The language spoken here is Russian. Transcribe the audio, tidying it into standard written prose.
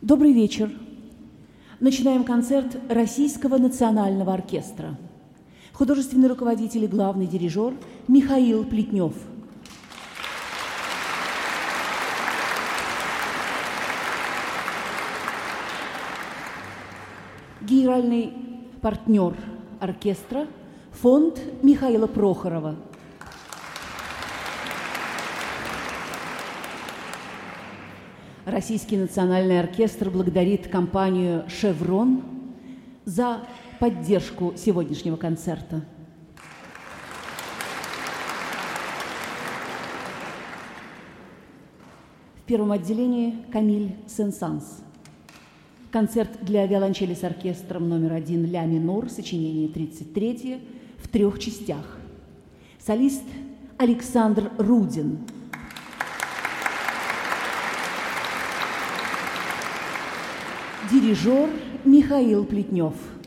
Добрый вечер. Начинаем концерт Российского национального оркестра. Художественный руководитель и главный дирижер Михаил Плетнев. Генеральный партнер оркестра фонд Михаила Прохорова. Российский национальный оркестр благодарит компанию «Шеврон» за поддержку сегодняшнего концерта. В первом отделении Камиль Сен-Санс. Концерт для виолончели с оркестром номер 1 ля минор, сочинение 33 в 3 частях. Солист Александр Рудин. Дирижер Михаил Плетнев.